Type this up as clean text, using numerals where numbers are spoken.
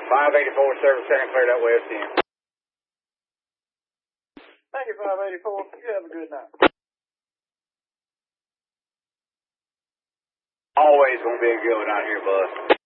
584 service center cleared out West End. Thank you, 584. You have a good night. Always gonna be a good one out here, bud.